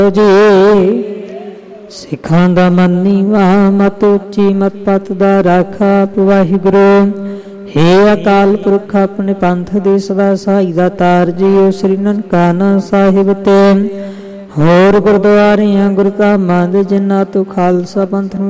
ਜੀ ਸਿੱਖਾਂ ਦਾ ਮਨ ਨੀਵਾ, ਮਤ ਉੱਚੀ ਮਤ ਪਤ ਦਾ ਰਾਖਾ। ਵਾਹਿਗੁਰੂ ਹੇ ਅਕਾਲ ਪੁਰਖ, ਆਪਣੇ ਪੰਥ ਦੇ ਸਦਾ ਸਹਾਈ ਦਾ ਤਾਰ ਜੀਓ। ਸ੍ਰੀ ਨਨਕਾਣਾ ਸਾਹਿਬ ਤੇ ਹੋਰ ਗੁਰਦੁਆਰਿਆਂ ਗੁਰਧਾਮਾਂ ਦੇ ਜਿਨ੍ਹਾਂ ਤੋਂ ਖਾਲਸਾ ਪੰਥ ਨੂੰ